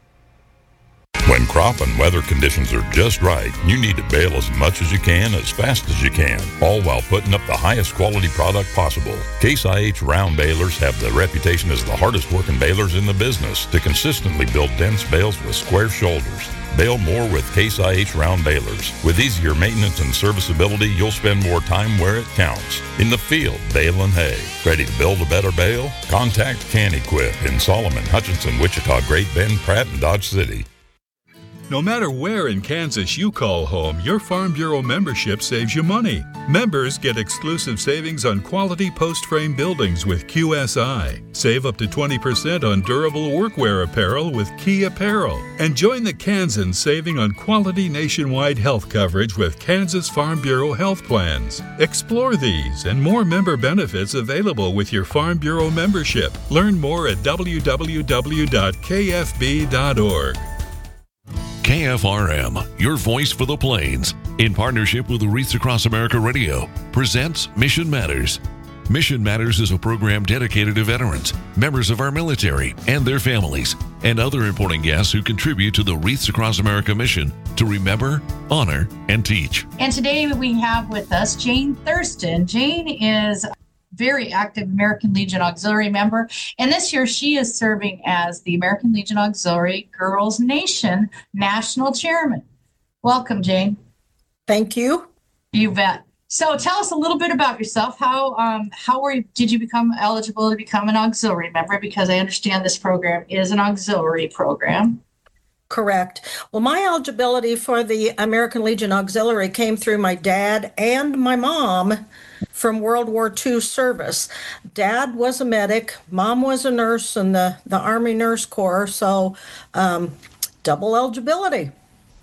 Speaker 18: When crop and weather conditions are just right, you need to bale as much as you can, as fast as you can, all while putting up the highest quality product possible. Case I H round balers have the reputation as the hardest working balers in the business to consistently build dense bales with square shoulders. Bale more with Case I H round balers. With easier maintenance and serviceability, you'll spend more time where it counts. In the field, baling hay. Ready to build a better bale? Contact Can Equip in Solomon, Hutchinson, Wichita, Great Bend, Pratt, and Dodge City.
Speaker 25: No matter where in Kansas you call home, your Farm Bureau membership saves you money. Members get exclusive savings on quality post-frame buildings with Q S I. Save up to twenty percent on durable workwear apparel with Key Apparel. And join the Kansans saving on quality nationwide health coverage with Kansas Farm Bureau health plans. Explore these and more member benefits available with your Farm Bureau membership. Learn more at w w w dot k f b dot org.
Speaker 26: K F R M, your voice for the Plains, in partnership with the Wreaths Across America Radio, presents Mission Matters. Mission Matters is a program dedicated to veterans, members of our military and their families, and other important guests who contribute to the Wreaths Across America mission to remember, honor, and teach.
Speaker 27: And today we have with us Jane Thurston. Jane is very active American Legion Auxiliary member. And this year she is serving as the American Legion Auxiliary Girls Nation National Chairman. Welcome, Jane.
Speaker 28: Thank you.
Speaker 27: You bet. So tell us a little bit about yourself. How um, how were you, did you become eligible to become an auxiliary member? Because I understand this program is an auxiliary program.
Speaker 3: Correct. Well, my eligibility for the American Legion Auxiliary came through my dad and my mom from World War Two service. Dad was a medic. Mom was a nurse in the, the Army Nurse Corps. So um, double eligibility.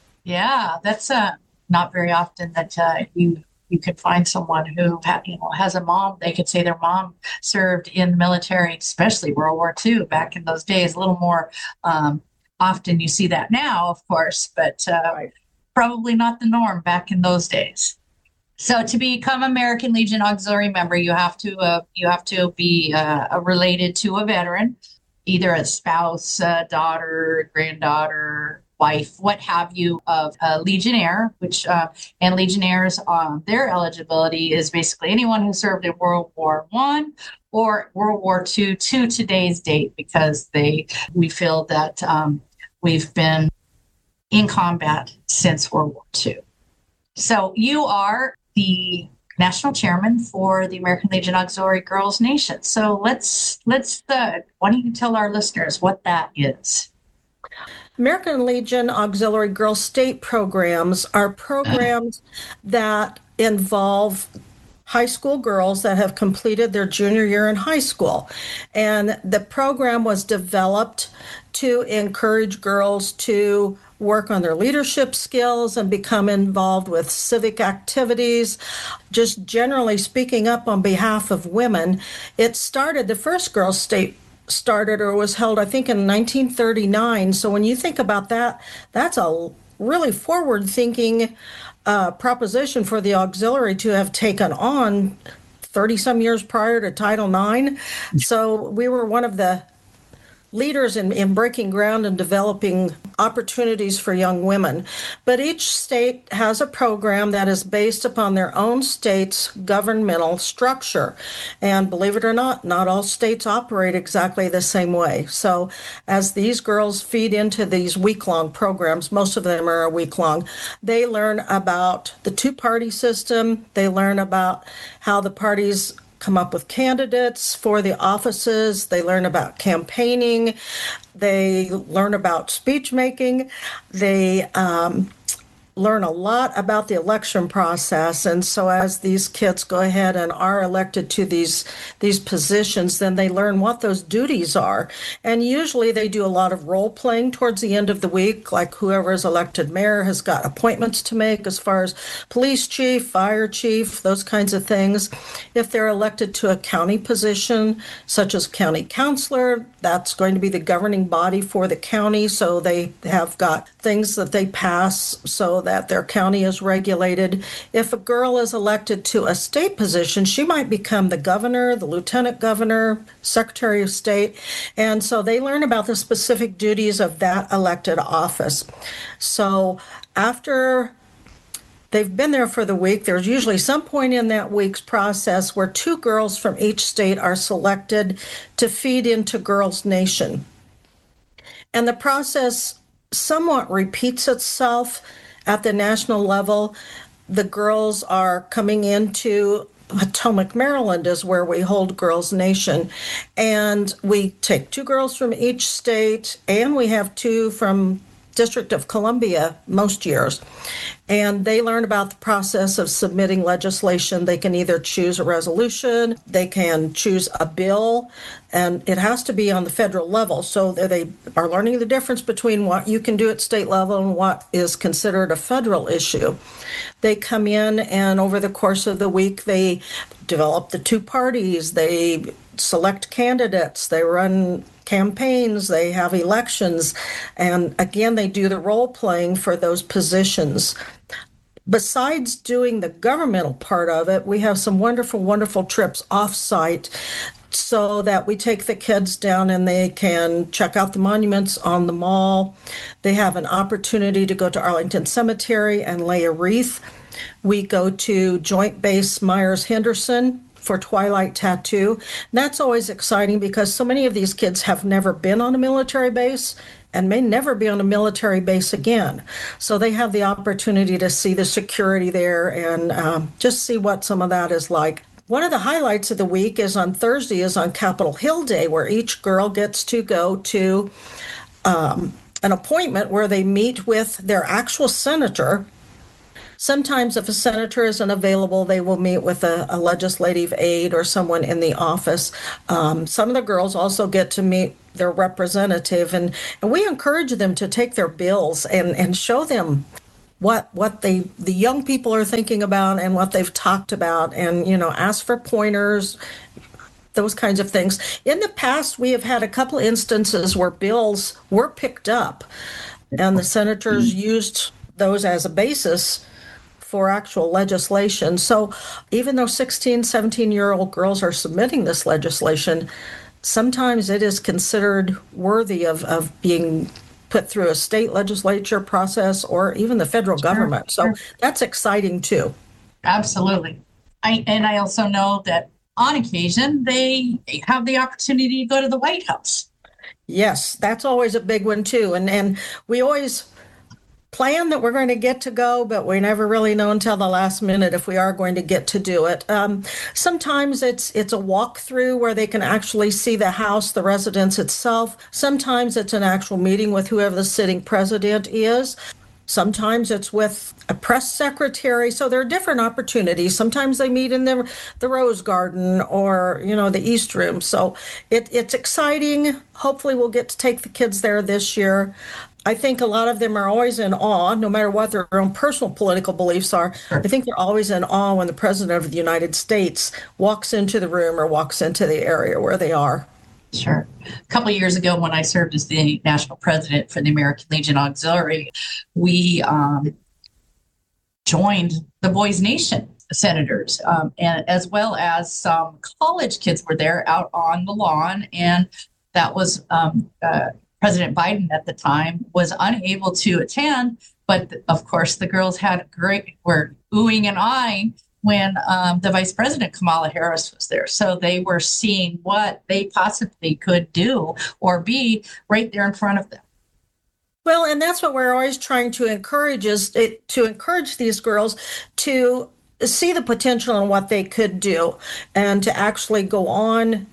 Speaker 27: Yeah, that's uh, not very often that uh, you you could find someone who ha- you know has a mom. They could say their mom served in the military, especially World War Two back in those days. A little more um, often you see that now, of course, but uh, probably not the norm back in those days. So to become American Legion Auxiliary member, you have to uh, you have to be uh, related to a veteran, either a spouse, a daughter, granddaughter, wife, what have you, of a Legionnaire, which uh, and Legionnaires, um, their eligibility is basically anyone who served in World War One or World War Two to today's date, because they we feel that um, we've been in combat since World War Two. So you are the national chairman for the American Legion Auxiliary Girls Nation. So let's let's uh, why don't you tell our listeners what that is?
Speaker 3: American Legion Auxiliary Girls State programs are programs that involve high school girls that have completed their junior year in high school. And the program was developed to encourage girls to work on their leadership skills and become involved with civic activities, just generally speaking up on behalf of women. It started, the first girls' state started or was held, I think, in nineteen thirty-nine. So when you think about that, that's a really forward-thinking uh, proposition for the auxiliary to have taken on thirty-some years prior to Title nine. So we were one of the leaders in, in breaking ground and developing opportunities for young women. But each state has a program that is based upon their own state's governmental structure. And believe it or not, not all states operate exactly the same way. So as these girls feed into these week-long programs, most of them are a week-long, they learn about the two-party system. They learn about how the parties come up with candidates for the offices. They learn about campaigning. They learn about speech making. They um, learn a lot about the election process. And so as these kids go ahead and are elected to these these positions, then they learn what those duties are. And usually they do a lot of role playing towards the end of the week, like whoever is elected mayor has got appointments to make as far as police chief, fire chief, those kinds of things. If they're elected to a county position, such as county councilor, that's going to be the governing body for the county. So they have got things that they pass so that their county is regulated. If a girl is elected to a state position, she might become the governor, the lieutenant governor, secretary of state. And so they learn about the specific duties of that elected office. So after they've been there for the week, there's usually some point in that week's process where two girls from each state are selected to feed into Girls Nation. And the process somewhat repeats itself at the national level. The girls are coming into Potomac, Maryland is where we hold Girls Nation. And we take two girls from each state, and we have two from District of Columbia most years. And they learn about the process of submitting legislation. They can either choose a resolution, they can choose a bill, and it has to be on the federal level. So they are learning the difference between what you can do at state level and what is considered a federal issue. They come in, and over the course of the week, they develop the two parties, they select candidates, they run campaigns, they have elections, and again, they do the role playing for those positions. Besides doing the governmental part of it, we have some wonderful, wonderful trips off-site so that we take the kids down and they can check out the monuments on the mall. They have an opportunity to go to Arlington Cemetery and lay a wreath. We go to Joint Base Myers-Henderson for Twilight Tattoo. That's always exciting because so many of these kids have never been on a military base, and may never be on a military base again. So they have the opportunity to see the security there and um, just see what some of that is like. One of the highlights of the week is on Thursday is on Capitol Hill Day, where each girl gets to go to um, an appointment where they meet with their actual senator. Sometimes if a senator isn't available, they will meet with a, a legislative aide or someone in the office. Um, some of the girls also get to meet their representative, and, and we encourage them to take their bills and, and show them what what they the young people are thinking about and what they've talked about, and, you know, ask for pointers, those kinds of things. In the past, we have had a couple instances where bills were picked up, and the senators used those as a basis for actual legislation. So even though sixteen, seventeen-year-old girls are submitting this legislation, sometimes it is considered worthy of, of being put through a state legislature process or even the federal sure, government. So sure. That's exciting too.
Speaker 27: Absolutely. I, and I also know that on occasion they have the opportunity to go to the White House.
Speaker 3: Yes, that's always a big one too. And and we always plan that we're going to get to go, but we never really know until the last minute if we are going to get to do it. Um, sometimes it's it's a walkthrough where they can actually see the house, the residence itself. Sometimes it's an actual meeting with whoever the sitting president is. Sometimes it's with a press secretary. So there are different opportunities. Sometimes they meet in the, the Rose Garden or, you know, the East Room. So it, it's exciting. Hopefully we'll get to take the kids there this year. I think a lot of them are always in awe, no matter what their own personal political beliefs are. Sure. I think they're always in awe when the President of the United States walks into the room or walks into the area where they are.
Speaker 27: Sure. A couple of years ago, when I served as the national president for the American Legion Auxiliary, we um, joined the Boys Nation senators, um, and as well as some college kids were there out on the lawn, and that was um, uh, President Biden at the time was unable to attend, but of course the girls had great, were oohing and eyeing when um, the Vice President Kamala Harris was there. So they were seeing what they possibly could do or be right there in front of them.
Speaker 3: Well, and that's what we're always trying to encourage is it, to encourage these girls to see the potential in what they could do and to actually go on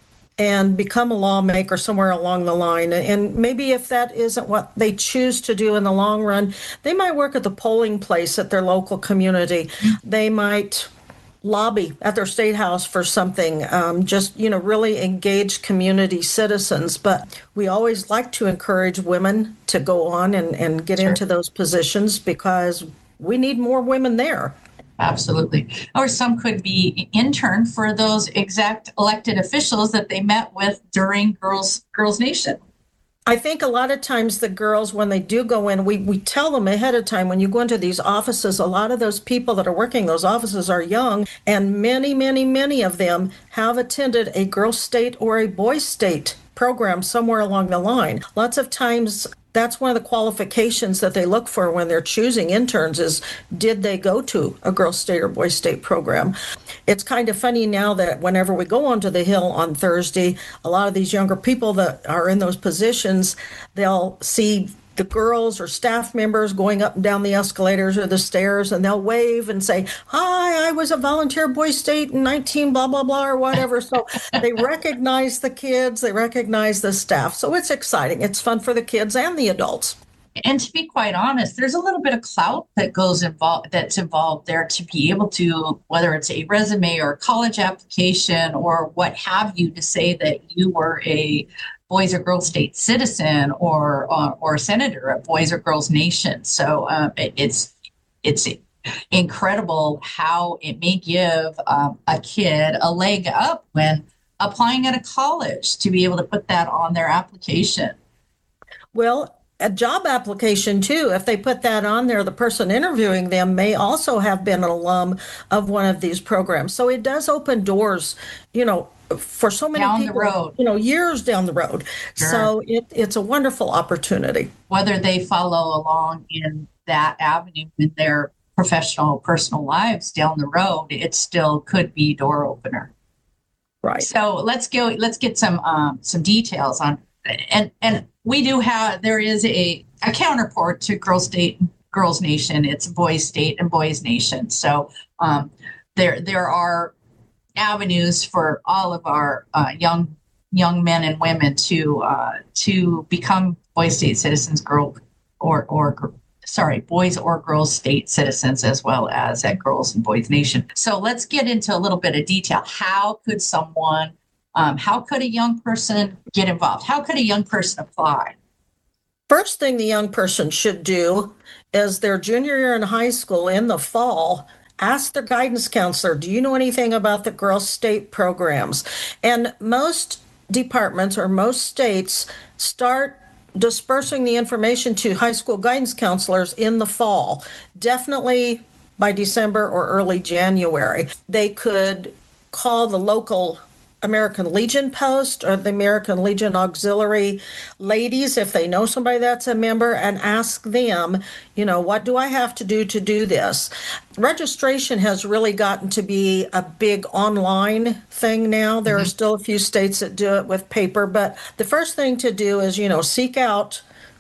Speaker 3: and become a lawmaker somewhere along the line. And maybe if that isn't what they choose to do in the long run, they might work at the polling place at their local community. They might lobby at their state house for something, um, just, you know, really engage community citizens. But we always like to encourage women to go on and, and get sure. into those positions because we need more women there.
Speaker 27: Absolutely. Or some could be intern for those exact elected officials that they met with during Girls Girls Nation.
Speaker 3: I think a lot of times the girls, when they do go in, we, we tell them ahead of time, when you go into these offices, a lot of those people that are working those offices are young, and many, many, many of them have attended a girls' state or a boys' state program somewhere along the line. Lots of times that's one of the qualifications that they look for when they're choosing interns is, did they go to a girls' state or boys' state program? It's kind of funny now that whenever we go onto the Hill on Thursday, a lot of these younger people that are in those positions, they'll see the girls or staff members going up and down the escalators or the stairs, and they'll wave and say, hi, I was a volunteer boys' state in nineteen blah, blah, blah, or whatever. So they recognize the kids, they recognize the staff. So it's exciting. It's fun for the kids and the adults.
Speaker 27: And to be quite honest, there's a little bit of clout that goes involved that's involved there to be able to, whether it's a resume or a college application or what have you, to say that you were a Boys or Girls State citizen or uh, or senator at Boys or Girls Nation. So um, it, it's it's incredible how it may give um, a kid a leg up when applying at a college to be able to put that on their application.
Speaker 3: Well, a job application too, if they put that on there, the person interviewing them may also have been an alum of one of these programs. So it does open doors, you know, for so many
Speaker 27: down
Speaker 3: people,
Speaker 27: the road.
Speaker 3: you know, years down the road.
Speaker 27: Sure.
Speaker 3: So it, it's a wonderful opportunity.
Speaker 27: Whether they follow along in that avenue in their professional, personal lives down the road, it still could be door opener.
Speaker 3: Right.
Speaker 27: So let's go. Let's get some um, some details on, and and we do have, there is a, a counterpart to Girls State, Girls Nation. It's Boys State and Boys Nation. So um, there there are avenues for all of our uh, young young men and women to uh, to become Boys State citizens, girl or or sorry, boys or girls state citizens, as well as at Girls and Boys Nation. So let's get into a little bit of detail. How could someone, um, how could a young person get involved? How could a young person apply?
Speaker 3: First thing the young person should do is their junior year in high school in the fall, ask their guidance counselor, do you know anything about the Girls State programs? And most departments or most states start dispersing the information to high school guidance counselors in the fall, definitely by December or early January. They could call the local American Legion post or the American Legion Auxiliary ladies, if they know somebody that's a member, and ask them, you know, what do I have to do to do this? Registration has really gotten to be a big online thing now. There mm-hmm. are still a few states that do it with paper, but the first thing to do is, you know, seek out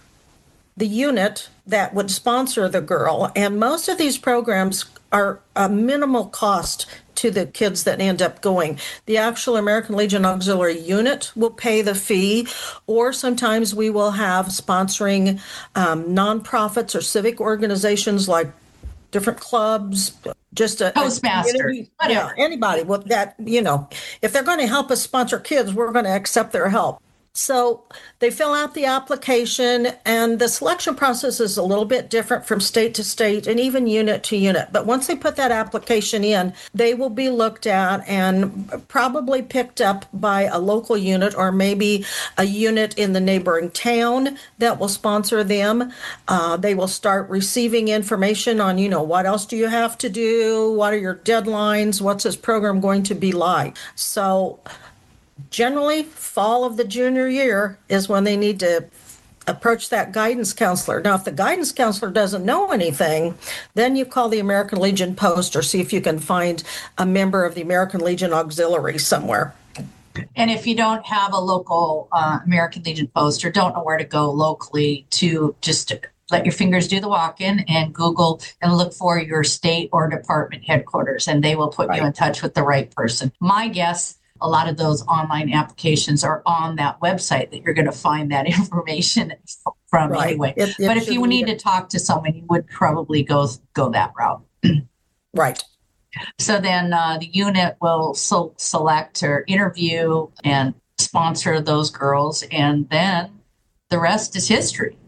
Speaker 3: the unit that would sponsor the girl. And most of these programs are a minimal cost to the kids that end up going. The actual American Legion Auxiliary unit will pay the fee, or sometimes we will have sponsoring um, nonprofits or civic organizations like different clubs, just a
Speaker 27: Postmaster,
Speaker 3: a yeah, anybody with that, you know, if they're going to help us sponsor kids, we're going to accept their help. So they fill out the application, and the selection process is a little bit different from state to state and even unit to unit. But once they put that application in, they will be looked at and probably picked up by a local unit or maybe a unit in the neighboring town that will sponsor them. Uh, they will start receiving information on, you know, what else do you have to do? What are your deadlines? What's this program going to be like? So generally, fall of the junior year is when they need to approach that guidance counselor. Now, if the guidance counselor doesn't know anything, then you call the American Legion post or see if you can find a member of the American Legion Auxiliary somewhere.
Speaker 27: And if you don't have a local uh, American Legion post or don't know where to go locally, to just let your fingers do the walk-in and Google and look for your state or department headquarters, and they will put right. you in touch with the right person. My guess, a lot of those online applications are on that website that you're going to find that information from right. anyway. It, it but if you need to talk to someone, you would probably go go that route.
Speaker 3: Right.
Speaker 27: So then uh, the unit will so select or interview and sponsor those girls, and then the rest is history.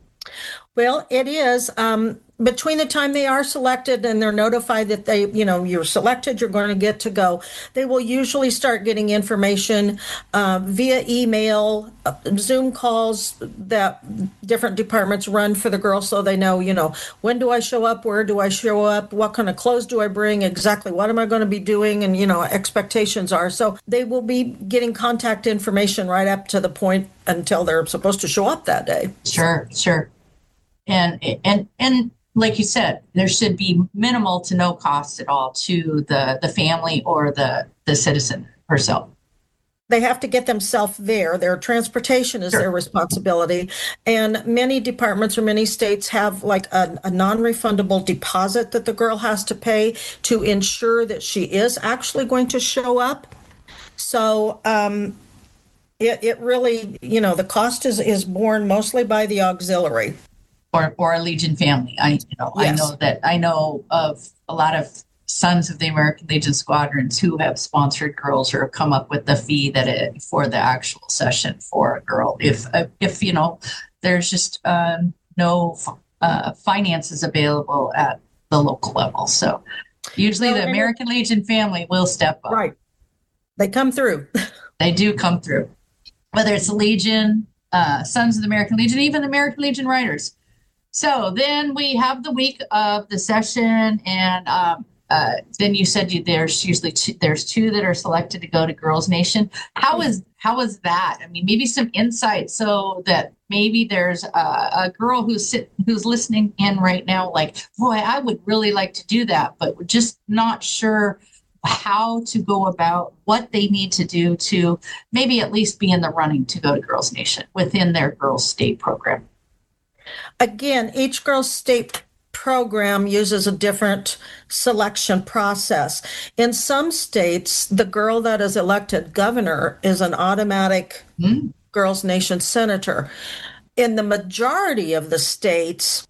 Speaker 3: Well, it is. Um, between the time they are selected and they're notified that they, you know, you're selected, you're going to get to go, they will usually start getting information uh, via email, uh, Zoom calls that different departments run for the girls, so they know, you know, when do I show up? Where do I show up? What kind of clothes do I bring? Exactly what am I going to be doing? And, you know, expectations are. So they will be getting contact information right up to the point until they're supposed to show up that day.
Speaker 27: Sure, sure. And, and, and, like you said, there should be minimal to no cost at all to the, the family or the, the citizen herself.
Speaker 3: They have to get themselves there. Their transportation is sure. their responsibility. And many departments or many states have like a, a non-refundable deposit that the girl has to pay to ensure that she is actually going to show up. So um, it, it really, you know, the cost is, is borne mostly by the auxiliary.
Speaker 27: Or, or a Legion family. I, you know, yes. I know that I know of a lot of sons of the American Legion squadrons who have sponsored girls or have come up with the fee that it for the actual session for a girl. If, if you know, there's just um, no uh, finances available at the local level. So usually the American Legion family will step up.
Speaker 3: Right. They come through.
Speaker 27: They do come through. Whether it's the Legion, uh, Sons of the American Legion, even the American Legion Riders. So then we have the week of the session, and um, uh, then you said you, there's usually two, there's two that are selected to go to Girls Nation. How is how is that? I mean, maybe some insight so that maybe there's a, a girl who's sit, who's listening in right now, like, boy, I would really like to do that, but we're just not sure how to go about what they need to do to maybe at least be in the running to go to Girls Nation within their Girls State program?
Speaker 3: Again, each Girls State program uses a different selection process. In some states, the girl that is elected governor is an automatic mm. Girls Nation senator. In the majority of the states,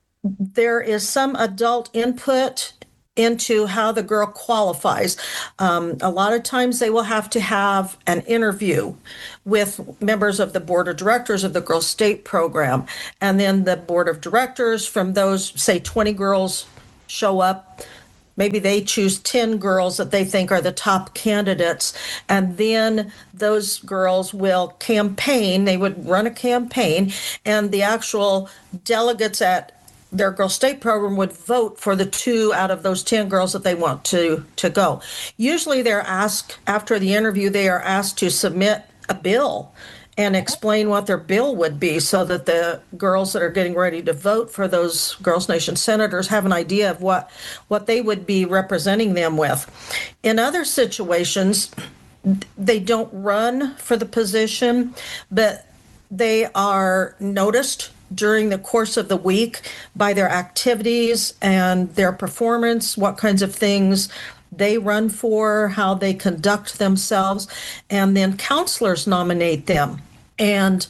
Speaker 3: there is some adult input into how the girl qualifies. Um, a lot of times they will have to have an interview with members of the board of directors of the Girls State program. And then the board of directors, from those, say, twenty girls show up, maybe they choose ten girls that they think are the top candidates. And then those girls will campaign. They would run a campaign, and the actual delegates at their Girls State program would vote for the two out of those ten girls that they want to, to go. Usually they're asked, after the interview, they are asked to submit a bill and explain what their bill would be so that the girls that are getting ready to vote for those Girls Nation senators have an idea of what, what they would be representing them with. In other situations, they don't run for the position, but they are noticed during the course of the week by their activities and their performance, what kinds of things they run for, how they conduct themselves, and then counselors nominate them. And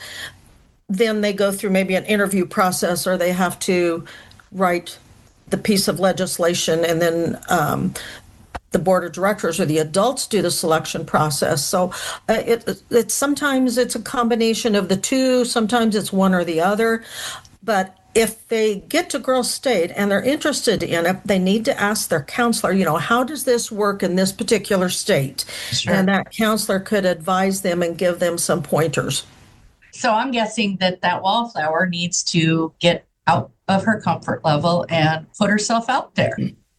Speaker 3: then they go through maybe an interview process, or they have to write the piece of legislation, and then um, the board of directors or the adults do the selection process. So uh, it, it's sometimes it's a combination of the two, sometimes it's one or the other. But if they get to Girls State and they're interested in it, they need to ask their counselor, you know, how does this work in this particular state? Sure. And that counselor could advise them and give them some pointers.
Speaker 27: So I'm guessing that that wallflower needs to get out of her comfort level and put herself out there.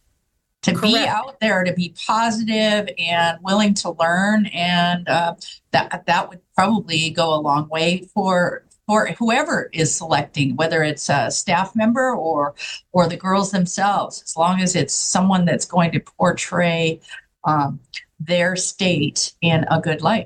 Speaker 27: To Correct. Be out there, to be positive and willing to learn, and uh, that that would probably go a long way for for whoever is selecting, whether it's a staff member or or the girls themselves. As long as it's someone that's going to portray um, their state in a good light.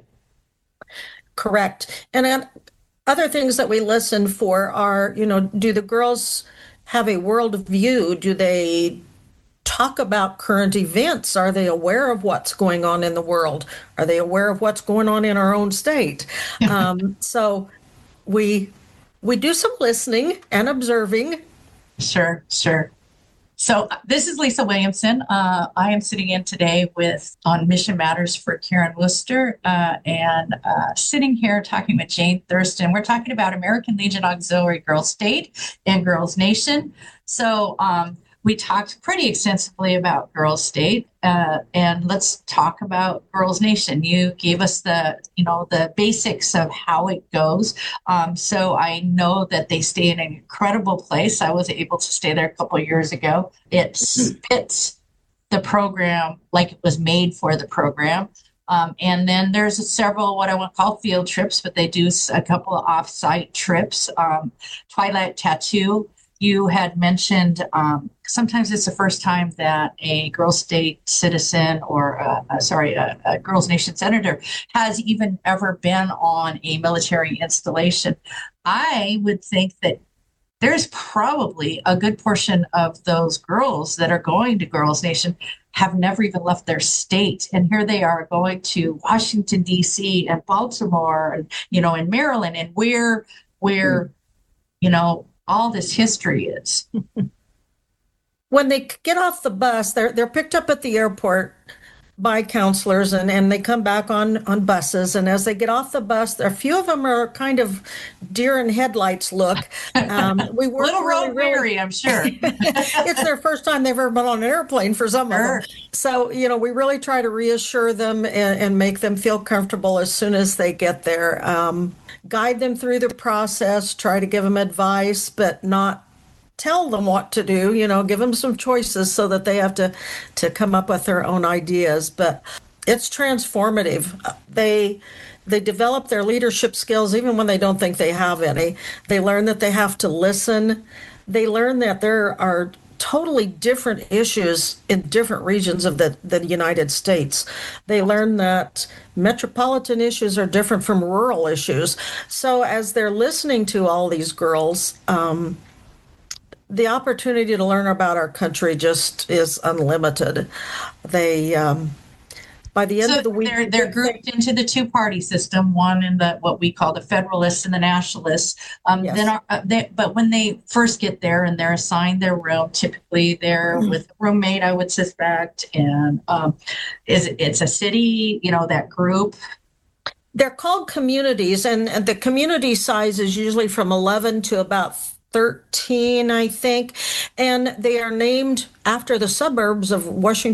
Speaker 3: Correct. And then other things that we listen for are, you know, do the girls have a world view? Do they talk about current events? Are they aware of what's going on in the world? Are they aware of what's going on in our own state? um, so we we do some listening and observing.
Speaker 27: Sure, sure. So this is Lisa Williamson. Uh, I am sitting in today with on Mission Matters for Karen Worcester, uh, and uh, sitting here talking with Jane Thurston. We're talking about American Legion Auxiliary Girls State and Girls Nation. So um, we talked pretty extensively about Girls State, uh, and let's talk about Girls Nation. You gave us the, you know, the basics of how it goes. Um, so I know that they stay in an incredible place. I was able to stay there a couple of years ago. It fits the program like it was made for the program. Um, and then there's several what I want to call field trips, but they do a couple of off-site trips. Um, Twilight Tattoo. You had mentioned um, sometimes it's the first time that a Girls State citizen or, uh, uh, sorry, a, a Girls Nation senator has even ever been on a military installation. I would think that there's probably a good portion of those girls that are going to Girls Nation have never even left their state. And here they are going to Washington, D C and Baltimore, and, you know, in Maryland, and where, where, mm. you know, all this history is.
Speaker 3: When they get off the bus, they're they're picked up at the airport by counselors, and, and they come back on, on buses. And as they get off the bus, a few of them are kind of deer in headlights look. Um, we were
Speaker 27: little
Speaker 3: really,
Speaker 27: road weary,
Speaker 3: really,
Speaker 27: I'm sure.
Speaker 3: It's their first time they've ever been on an airplane for some sure. of them. So, you know, we really try to reassure them and, and make them feel comfortable as soon as they get there. Um, guide them through the process, try to give them advice, but not tell them what to do, you know, give them some choices so that they have to, to come up with their own ideas. But it's transformative. They they develop their leadership skills even when they don't think they have any. They learn that they have to listen. They learn that there are totally different issues in different regions of the, the United States. They learn that metropolitan issues are different from rural issues. So as they're listening to all these girls, um, the opportunity to learn about our country just is unlimited. They, um, by the end
Speaker 27: so
Speaker 3: of the week,
Speaker 27: they're they're grouped into the two party system. One in the what we call the Federalists and the Nationalists. Um,
Speaker 3: Yes.
Speaker 27: Then, our, uh, they, but when they first get there and they're assigned their room, typically they're
Speaker 3: Mhm.
Speaker 27: with a roommate, I would suspect, and um, is it's a city, you know, that group.
Speaker 3: They're called communities, and, and the community size is usually from eleven to about thirteen, I think, and they are named after the suburbs of Washington.